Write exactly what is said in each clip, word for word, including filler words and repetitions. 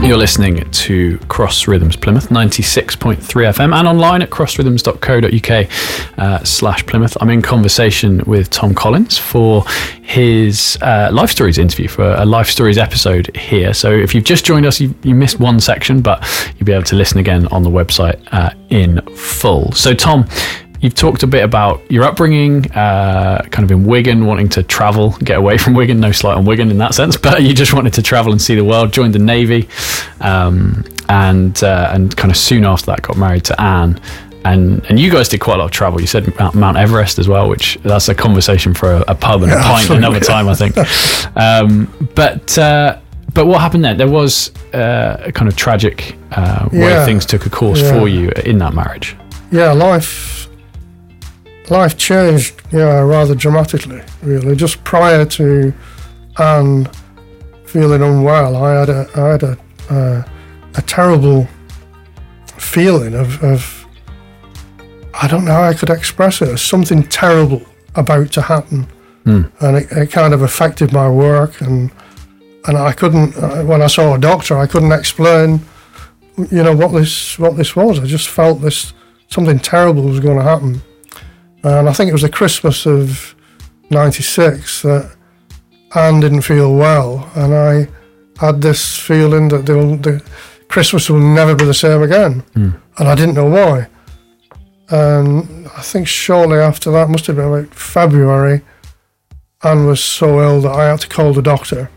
You're listening to Cross Rhythms Plymouth, ninety-six point three F M, and online at crossrhythms dot co dot uk uh, slash Plymouth. I'm in conversation with Tom Collins for his uh, Life Stories interview, for a Life Stories episode here. So if you've just joined us, you, you missed one section, but you'll be able to listen again on the website uh, in full. So Tom, you've talked a bit about your upbringing, uh, kind of in Wigan, wanting to travel, get away from Wigan. No slight on Wigan in that sense, but you just wanted to travel and see the world. Joined the Navy, um, and uh, and kind of soon after that got married to Anne. And and you guys did quite a lot of travel. You said Mount Everest as well, which that's a conversation for a, a pub and a yeah, pint another time, I think. um, but uh, but what happened there? There was uh, a kind of tragic uh, way yeah. things took a course yeah. for you in that marriage. Yeah, life. Life changed, yeah, rather dramatically, really. Just prior to Anne feeling unwell, I had a, I had a, uh, a terrible feeling of, of, I don't know how I could express it, something terrible about to happen. Mm. And it, it kind of affected my work, and and I couldn't, uh, when I saw a doctor, I couldn't explain, you know, what this what this was. I just felt this, something terrible was going to happen. And I think it was the Christmas of ninety-six that Anne didn't feel well, and I had this feeling that the, the Christmas will never be the same again, mm. and I didn't know why. And I think shortly after that, must have been about February, Anne was so ill that I had to call the doctor.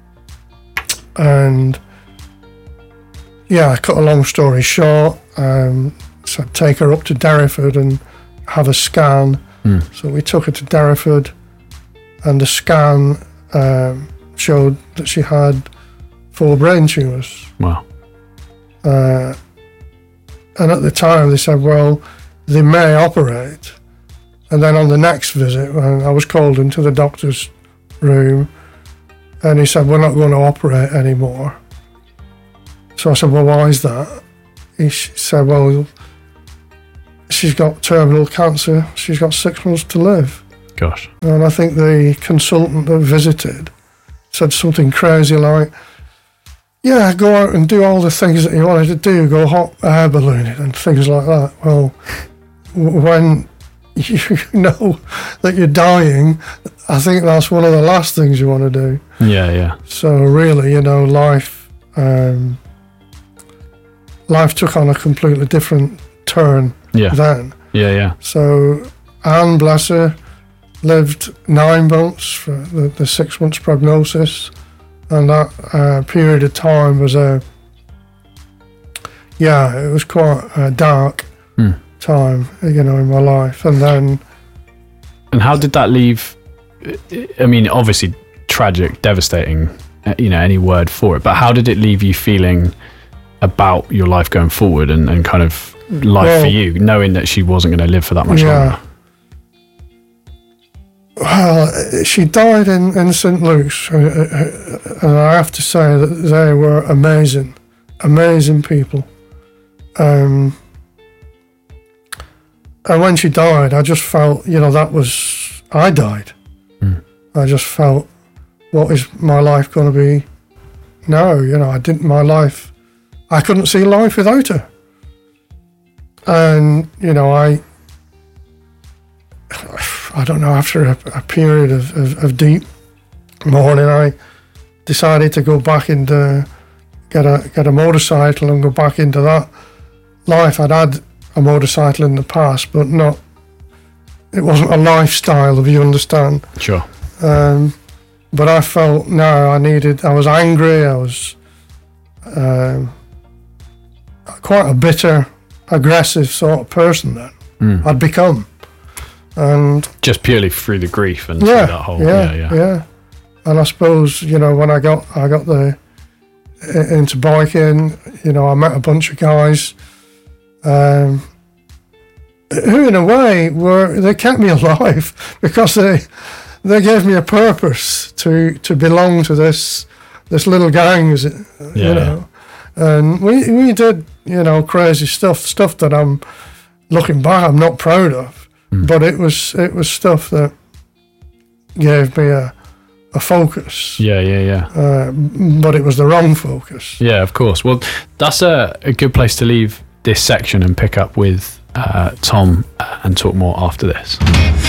And yeah, I cut a long story short, um, so I'd take her up to Derriford and have a scan. Mm. So we took her to Derriford, and the scan um, showed that she had four brain tumours. Wow. Uh, and at the time they said, well, they may operate. And then on the next visit, when I was called into the doctor's room, and he said, we're not going to operate anymore. So I said, well, why is that? He said, well, she's got terminal cancer. She's got six months to live. Gosh. And I think the consultant that visited said something crazy like, yeah, go out and do all the things that you wanted to do, go hot air ballooning and things like that. Well, when you know that you're dying, I think that's one of the last things you want to do. Yeah, yeah. So really, you know, life, um, life took on a completely different turn. Yeah. Then. Yeah, yeah. So Anne, bless her, lived nine months for the, the six months prognosis, and that uh, period of time was a, yeah, it was quite a dark mm. time, you know, in my life. And then. And how did that leave? I mean, obviously tragic, devastating, you know, any word for it, but how did it leave you feeling about your life going forward and, and kind of life well, for you, knowing that she wasn't going to live for that much yeah. longer? Well, she died in, in Saint Luke's, and I have to say that they were amazing, amazing people. Um, and when she died, I just felt, you know, that was, I died. Mm. I just felt, what is my life going to be now? You know, I didn't, my life, I couldn't see life without her. And, you know, I, I don't know, after a, a period of, of, of deep mourning, I decided to go back into, get a get a motorcycle and go back into that life. I'd had a motorcycle in the past, but not, it wasn't a lifestyle, if you understand. Sure. Um, but I felt, no, I needed, I was angry, I was um, quite a bitter, aggressive sort of person then mm. I'd become. And just purely through the grief and yeah, that whole yeah, yeah, yeah yeah and I suppose, you know, when I got I got the into biking, you know, I met a bunch of guys um, who in a way were, they kept me alive because they they gave me a purpose to to belong to this this little gang, is it, yeah, you know. And we we did, you know, crazy stuff, stuff that I'm looking back, I'm not proud of, mm. but it was it was stuff that gave me a a focus. Yeah, yeah, yeah. Uh, but it was the wrong focus. Yeah, of course. Well, that's a, a good place to leave this section and pick up with uh, Tom uh, and talk more after this.